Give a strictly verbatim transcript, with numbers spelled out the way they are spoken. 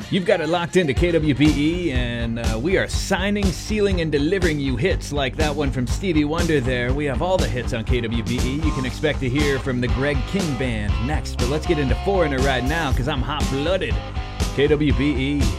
You've got it locked into K W B E, and uh, we are signing, sealing, and delivering you hits like that one from Stevie Wonder there. We have all the hits on K W B E. You can expect to hear from the Greg King Band next, but let's get into Foreigner right now because I'm hot-blooded. K W B E.